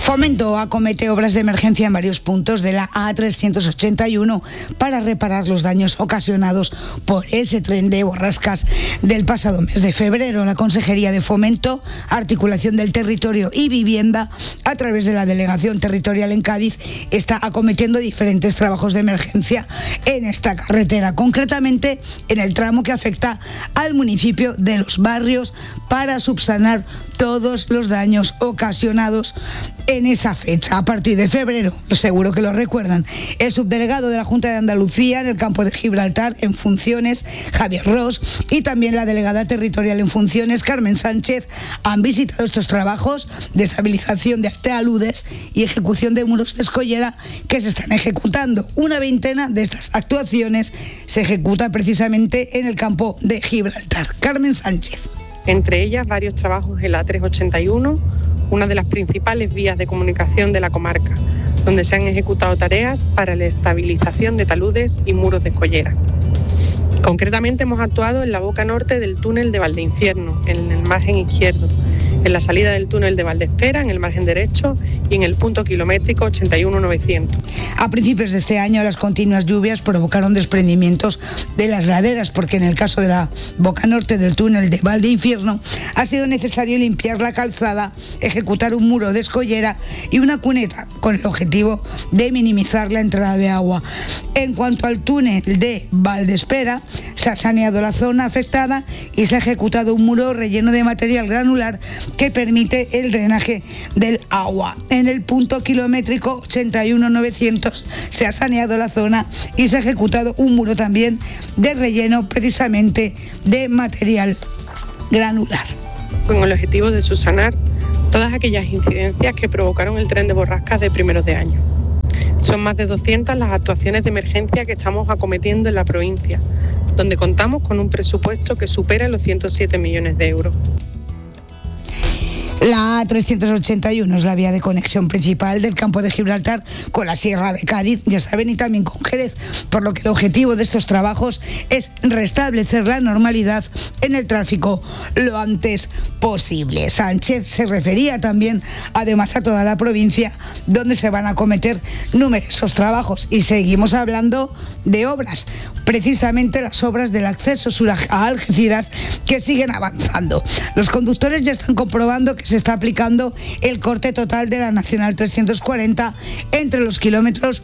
Fomento acomete obras de emergencia en varios puntos de la A381 para reparar los daños ocasionados por ese tren de borrascas del pasado mes de febrero. La Consejería de Fomento, Articulación del Territorio y Vivienda, a través de la Delegación Territorial en Cádiz, está acometiendo diferentes trabajos de emergencia en esta carretera, concretamente en el tramo que afecta al municipio de Los Barrios, para subsanar todos los daños ocasionados en esa fecha. A partir de febrero, seguro que lo recuerdan, el subdelegado de la Junta de Andalucía en el campo de Gibraltar en funciones, Javier Ros, y también la delegada territorial en funciones, Carmen Sánchez, han visitado estos trabajos de estabilización de taludes y ejecución de muros de escollera que se están ejecutando. Una veintena de estas actuaciones se ejecuta precisamente en el campo de Gibraltar. Carmen Sánchez. Entre ellas, varios trabajos en la A381, una de las principales vías de comunicación de la comarca, donde se han ejecutado tareas para la estabilización de taludes y muros de escollera. Concretamente hemos actuado en la boca norte del túnel de Valdeinfierno, en el margen izquierdo, en la salida del túnel de Valdespera, en el margen derecho, y en el punto kilométrico 81-900. A principios de este año, las continuas lluvias provocaron desprendimientos de las laderas, porque en el caso de la boca norte del túnel de Valdeinfierno ha sido necesario limpiar la calzada, ejecutar un muro de escollera y una cuneta, con el objetivo de minimizar la entrada de agua. En cuanto al túnel de Valdespera, se ha saneado la zona afectada y se ha ejecutado un muro relleno de material granular que permite el drenaje del agua. En el punto kilométrico 81-900 se ha saneado la zona y se ha ejecutado un muro también de relleno, precisamente de material granular, con el objetivo de subsanar todas aquellas incidencias que provocaron el tren de borrascas de primeros de año. Son más de 200 las actuaciones de emergencia que estamos acometiendo en la provincia, donde contamos con un presupuesto que supera los 107 millones de euros. La A381 es la vía de conexión principal del campo de Gibraltar con la Sierra de Cádiz, ya saben, y también con Jerez, por lo que el objetivo de estos trabajos es restablecer la normalidad en el tráfico lo antes posible. Sánchez se refería también, además, a toda la provincia, donde se van a acometer numerosos trabajos, y seguimos hablando de obras, precisamente las obras del acceso sur a Algeciras, que siguen avanzando. Los conductores ya están comprobando que se está aplicando el corte total de la Nacional 340 entre los kilómetros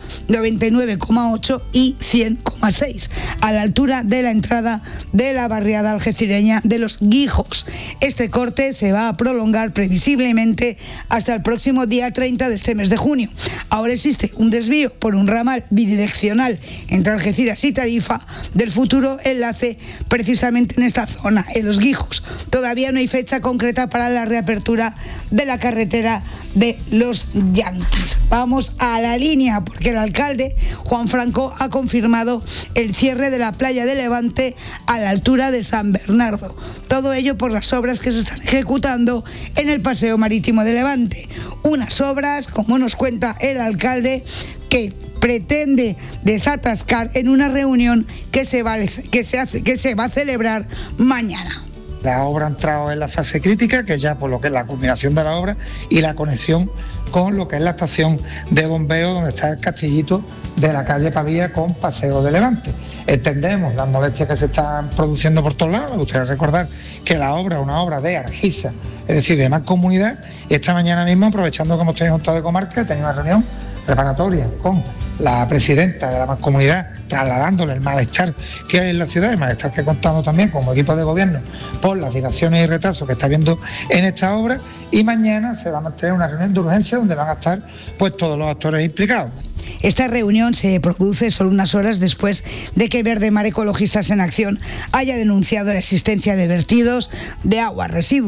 99,8 y 100,6, a la altura de la entrada de la barriada algecireña de Los Guijos. Este corte se va a prolongar previsiblemente hasta el próximo día 30 de este mes de junio. Ahora existe un desvío por un ramal bidireccional entre Algeciras y Tarifa del futuro enlace precisamente en esta zona, en Los Guijos. Todavía no hay fecha concreta para la reapertura de la carretera de Los Yanquis. Vamos a la línea, porque el alcalde Juan Franco ha confirmado el cierre de la playa de Levante a la altura de San Bernardo. Todo ello por las obras que se están ejecutando en el paseo marítimo de Levante. Unas obras, como nos cuenta el alcalde, que pretende desatascar en una reunión que se va a celebrar mañana. La obra ha entrado en la fase crítica, que ya por lo que es la culminación de la obra y la conexión con lo que es la estación de bombeo, donde está el castillito de la calle Pavía con Paseo de Levante. Entendemos las molestias que se están produciendo por todos lados. Me gustaría recordar que la obra es una obra de Argisa, es decir, de Mancomunidad. Y esta mañana mismo, aprovechando que hemos tenido junta de comarca, he tenido una reunión preparatoria con la presidenta de la Mancomunidad, trasladándole el malestar que hay en la ciudad, el malestar que contamos también como equipo de gobierno por las dilaciones y retrasos que está habiendo en esta obra, y mañana se va a mantener una reunión de urgencia donde van a estar pues todos los actores implicados. Esta reunión se produce solo unas horas después de que Verde Mar Ecologistas en Acción haya denunciado la existencia de vertidos de aguas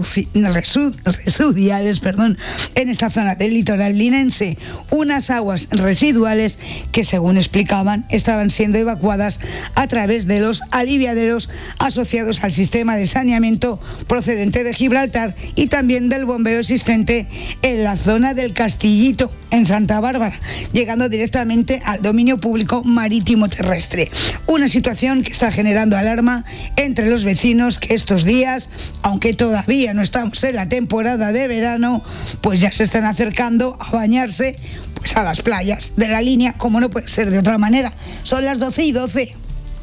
residuales en esta zona del litoral linense. Unas aguas residuales que, según explicaban, estaban siendo evacuadas a través de los aliviaderos asociados al sistema de saneamiento procedente de Gibraltar y también del bombeo existente en la zona del Castillito, en Santa Bárbara, llegando directamente directamente al dominio público marítimo terrestre. Una situación que está generando alarma entre los vecinos que estos días, aunque todavía no estamos en la temporada de verano, pues ya se están acercando a bañarse pues a las playas de la línea, como no puede ser de otra manera. Son las 12:12.